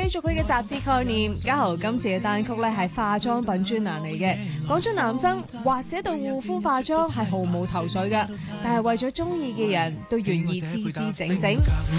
續佢嘅雜誌概念，嘉豪今次嘅單曲咧係化妝品專欄嚟嘅，講出男生或者對護膚化妝係毫無頭緒噶，但係為咗中意嘅人都願意支支整整。